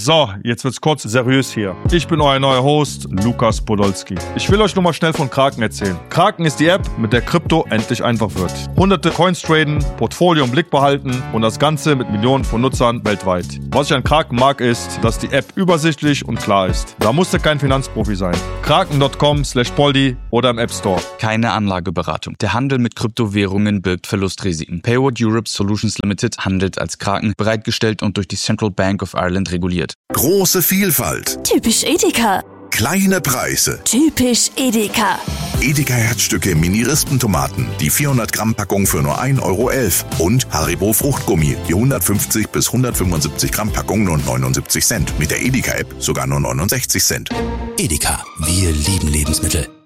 So, jetzt wird's kurz seriös hier. Ich bin euer neuer Host, Lukas Podolski. Ich will euch nur mal schnell von Kraken erzählen. Kraken ist die App, mit der Krypto endlich einfach wird. Hunderte Coins traden, Portfolio im Blick behalten und das Ganze mit Millionen von Nutzern weltweit. Was ich an Kraken mag, ist, dass die App übersichtlich und klar ist. Da musst du kein Finanzprofi sein. Kraken.com/Poldi oder im App Store. Keine Anlageberatung. Der Handel mit Kryptowährungen birgt Verlustrisiken. Payward Europe Solutions Limited handelt als Kraken, bereitgestellt und durch die Central Bank of Ireland reguliert. Große Vielfalt. Typisch Edeka. Kleine Preise. Typisch Edeka. Edeka Herzstücke Mini-Rispentomaten. Die 400-Gramm-Packung für nur 1,11 €. Und Haribo Fruchtgummi. Die 150 bis 175 Gramm Packung nur 79 Cent. Mit der Edeka-App sogar nur 69 Cent. Edeka. Wir lieben Lebensmittel.